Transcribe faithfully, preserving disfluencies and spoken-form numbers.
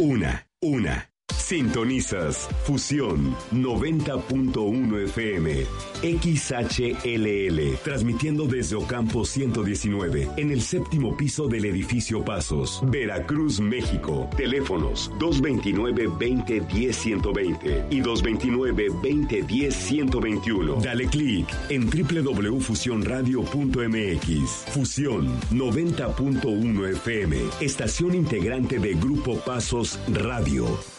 Una, una. Sintonizas Fusión noventa punto uno F M, X H L L, transmitiendo desde Ocampo ciento diecinueve, en el séptimo piso del edificio Pasos, Veracruz, México. Teléfonos dos veintinueve, veinte, diez, ciento veinte y dos veintinueve, veinte, diez, ciento veintiuno. Dale clic en doble u doble u doble u punto fusión radio punto m x. Fusión noventa punto uno F M, estación integrante de Grupo Pasos Radio.